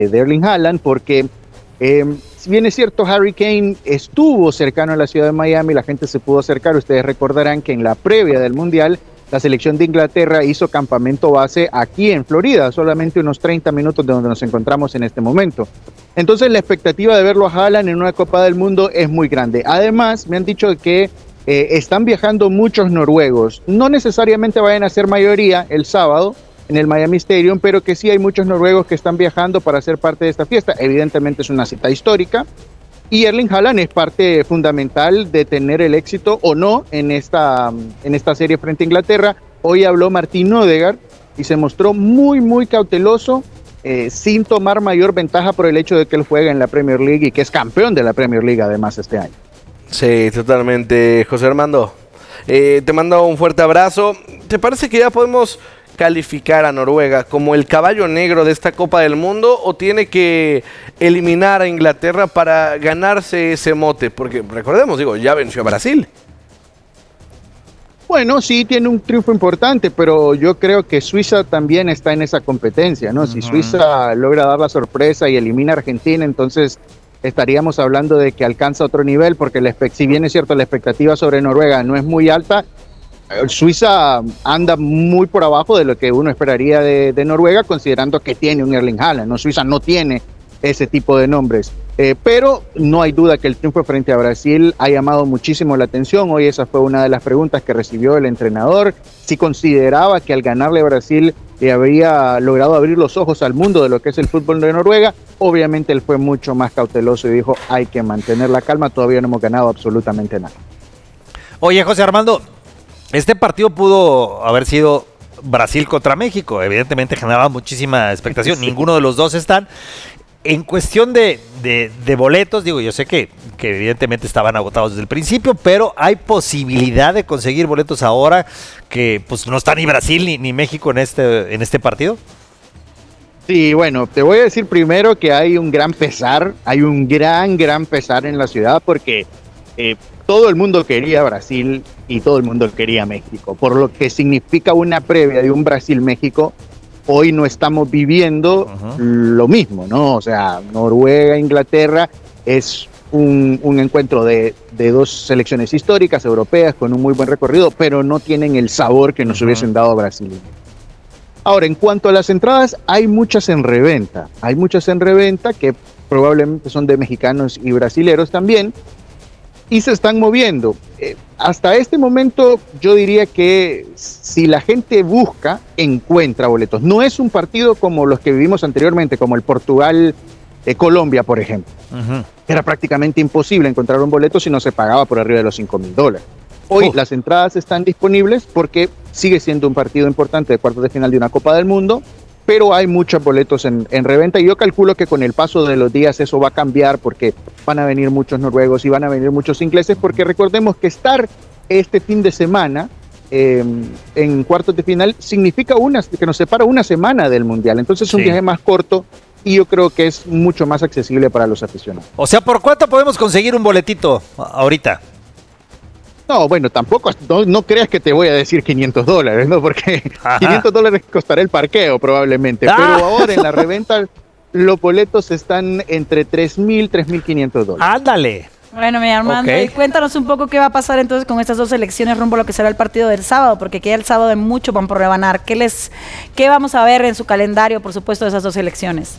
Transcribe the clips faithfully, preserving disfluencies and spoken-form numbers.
de Erling Haaland, porque eh, si bien es cierto, Harry Kane estuvo cercano a la ciudad de Miami, la gente se pudo acercar. Ustedes recordarán que en la previa del Mundial, la selección de Inglaterra hizo campamento base aquí en Florida, solamente unos treinta minutos de donde nos encontramos en este momento. Entonces la expectativa de verlo a Haaland en una Copa del Mundo es muy grande. Además, me han dicho que eh, están viajando muchos noruegos. No necesariamente vayan a ser mayoría el sábado en el Miami Stadium, pero que sí hay muchos noruegos que están viajando para ser parte de esta fiesta. Evidentemente es una cita histórica. Y Erling Haaland es parte fundamental de tener el éxito o no en esta, en esta serie frente a Inglaterra. Hoy habló Martín Odegaard y se mostró muy, muy cauteloso, eh, sin tomar mayor ventaja por el hecho de que él juega en la Premier League y que es campeón de la Premier League además este año. Sí, totalmente, José Armando. Eh, te mando un fuerte abrazo. ¿Te parece que ya podemos calificar a Noruega como el caballo negro de esta Copa del Mundo o tiene que eliminar a Inglaterra para ganarse ese mote? Porque recordemos, digo, ya venció a Brasil. Bueno, sí, tiene un triunfo importante, pero yo creo que Suiza también está en esa competencia, ¿no? Uh-huh. Si Suiza logra dar la sorpresa y elimina a Argentina, entonces estaríamos hablando de que alcanza otro nivel, porque la, si bien es cierto la expectativa sobre Noruega no es muy alta, Suiza anda muy por abajo de lo que uno esperaría de, de Noruega, considerando que tiene un Erling Haaland, ¿no? Suiza no tiene ese tipo de nombres, eh, pero no hay duda que el triunfo frente a Brasil ha llamado muchísimo la atención. Hoy esa fue una de las preguntas que recibió el entrenador, si consideraba que al ganarle a Brasil eh, habría logrado abrir los ojos al mundo de lo que es el fútbol de Noruega. Obviamente él fue mucho más cauteloso y dijo, hay que mantener la calma, todavía no hemos ganado absolutamente nada. Oye, José Armando, este partido pudo haber sido Brasil contra México, evidentemente generaba muchísima expectación, sí. Ninguno de los dos están. En cuestión de, de, de boletos, digo, yo sé que, que evidentemente estaban agotados desde el principio, pero hay posibilidad de conseguir boletos ahora que pues no está ni Brasil ni, ni México en este, en este partido. Sí, bueno, te voy a decir primero que hay un gran pesar, hay un gran, gran pesar en la ciudad porque eh, todo el mundo quería Brasil y todo el mundo quería México, por lo que significa una previa de un Brasil-México. Hoy no estamos viviendo uh-huh. lo mismo, ¿no? O sea, Noruega, Inglaterra es un, un encuentro de, de dos selecciones históricas europeas con un muy buen recorrido, pero no tienen el sabor que nos uh-huh. hubiesen dado Brasil. Ahora, en cuanto a las entradas, hay muchas en reventa, hay muchas en reventa que probablemente son de mexicanos y brasileros también, y se están moviendo. Eh, hasta este momento yo diría que si la gente busca, encuentra boletos. No es un partido como los que vivimos anteriormente, como el Portugal-Colombia, por ejemplo. Uh-huh. Era prácticamente imposible encontrar un boleto si no se pagaba por arriba de los cinco mil dólares. Hoy uh. las entradas están disponibles porque sigue siendo un partido importante de cuartos de final de una Copa del Mundo, pero hay muchos boletos en, en reventa y yo calculo que con el paso de los días eso va a cambiar porque van a venir muchos noruegos y van a venir muchos ingleses, porque recordemos que estar este fin de semana eh, en cuartos de final significa una, que nos separa una semana del Mundial, entonces es un sí. viaje más corto y yo creo que es mucho más accesible para los aficionados. O sea, ¿por cuánto podemos conseguir un boletito ahorita? No, bueno, tampoco, no, no creas que te voy a decir quinientos dólares, ¿no? Porque Ajá. quinientos dólares costará el parqueo probablemente, ¡Ah! Pero ahora en la reventa los boletos están entre tres mil, tres mil quinientos dólares. ¡Ándale! Bueno, mi Armando, okay. y cuéntanos un poco qué va a pasar entonces con estas dos selecciones rumbo a lo que será el partido del sábado, porque queda el sábado de mucho pan por rebanar. ¿Qué, les, ¿Qué vamos a ver en su calendario, por supuesto, de esas dos selecciones?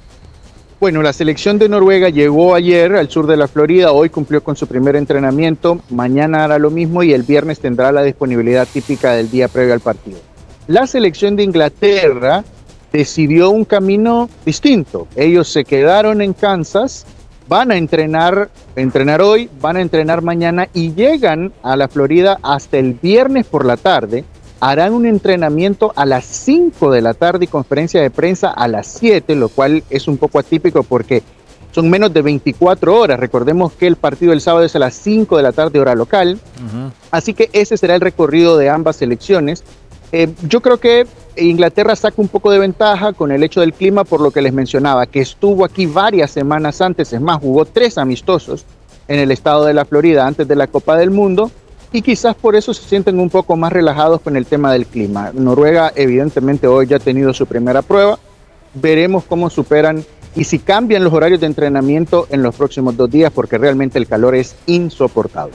Bueno, la selección de Noruega llegó ayer al sur de la Florida, hoy cumplió con su primer entrenamiento, mañana hará lo mismo y el viernes tendrá la disponibilidad típica del día previo al partido. La selección de Inglaterra decidió un camino distinto. Ellos se quedaron en Kansas, van a entrenar, entrenar hoy, van a entrenar mañana y llegan a la Florida hasta el viernes por la tarde. Harán un entrenamiento a las cinco de la tarde y conferencia de prensa a las siete, lo cual es un poco atípico porque son menos de veinticuatro horas. Recordemos que el partido del sábado es a las cinco de la tarde hora local. Uh-huh. Así que ese será el recorrido de ambas selecciones. Eh, yo creo que Inglaterra saca un poco de ventaja con el hecho del clima, por lo que les mencionaba, que estuvo aquí varias semanas antes, es más, jugó tres amistosos en el estado de la Florida antes de la Copa del Mundo, y quizás por eso se sienten un poco más relajados con el tema del clima. Noruega evidentemente hoy ya ha tenido su primera prueba, veremos cómo superan y si cambian los horarios de entrenamiento en los próximos dos días, porque realmente el calor es insoportable.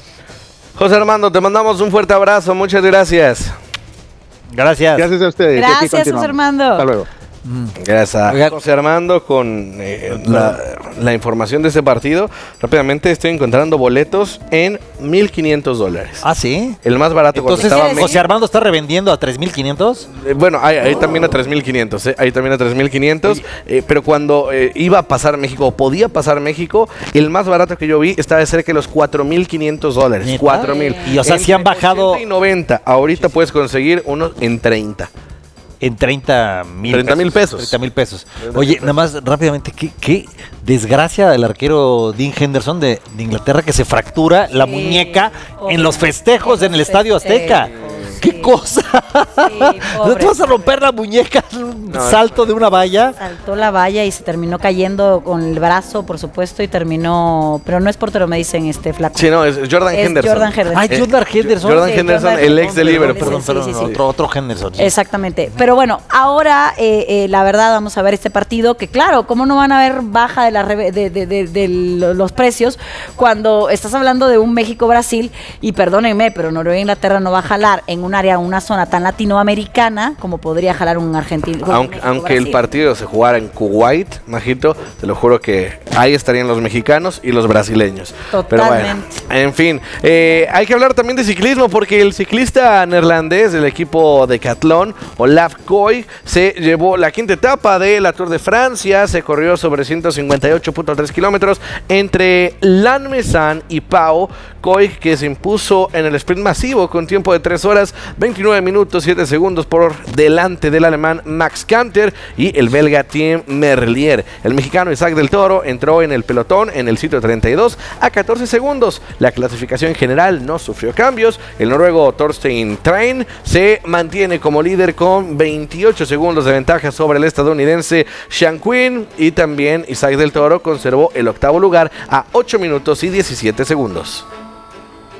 José Armando, te mandamos un fuerte abrazo, muchas gracias. Gracias. Gracias a ustedes. Gracias, José Armando. Hasta luego. Gracias a José Armando con eh, la, la información de este partido. Rápidamente estoy encontrando boletos en mil quinientos dólares. Ah, ¿sí? El más barato. Entonces, estaba José México. Armando está revendiendo a tres mil quinientos. Eh, bueno, ahí, ahí también a tres mil quinientos, ¿eh? Ahí también a tres mil quinientos. Eh, pero cuando eh, iba a pasar México, o podía pasar México, el más barato que yo vi estaba de cerca de los cuatro mil quinientos dólares. ¿Neta? cuatro mil. Y o sea, si han bajado ochenta y noventa. Ahorita puedes conseguir unos en treinta. en treinta mil treinta mil pesos. treinta mil pesos. Oye, nada más rápidamente, ¿qué, qué desgracia del arquero Dean Henderson de, de Inglaterra que se fractura la Sí, muñeca pobre. en los festejos en el Estadio Azteca? Sí. ¡Qué cosa! ¿No pobre, te vas a pobre. romper la muñeca en un salto de una valla? Saltó la valla y se terminó cayendo con el brazo, por supuesto, y terminó. Pero no es portero, me dicen este flaco. Sí, no, es Jordan Es Henderson. Jordan Henderson. Ay, Eh, Jordan Henderson. Jordan Sí, Henderson, Jordan el ex de Henderson, Liverpool. Perdón, Sí, perdón, sí, sí. otro, otro Henderson. sí. Exactamente. Pero bueno, ahora eh, eh, la verdad vamos a ver este partido que claro, ¿cómo no van a haber baja de, la reve- de, de- de- de los precios cuando estás hablando de un México-Brasil? Y perdónenme, pero Noruega e Inglaterra no va a jalar en un área, una zona tan latinoamericana como podría jalar un argentino. Aunque, aunque el partido se jugara en Kuwait, Majito, te lo juro que ahí estarían los mexicanos y los brasileños. Pero bueno, Totalmente. en fin, eh, hay que hablar también de ciclismo porque el ciclista neerlandés del equipo Decathlon, Olaf Koy, se llevó la quinta etapa de la Tour de Francia, se corrió sobre ciento cincuenta y ocho punto tres kilómetros entre Lannemezan y Pau. Koy, que se impuso en el sprint masivo con tiempo de tres horas, veintinueve minutos, siete segundos por delante del alemán Max Kanter y el belga Tim Merlier. El mexicano Isaac del Toro entró en el pelotón en el sitio treinta y dos a catorce segundos. La clasificación general no sufrió cambios. El noruego Thorstein Train se mantiene como líder con veintiocho segundos de ventaja sobre el estadounidense Sean Quinn, y también Isaac del Toro conservó el octavo lugar a ocho minutos y diecisiete segundos.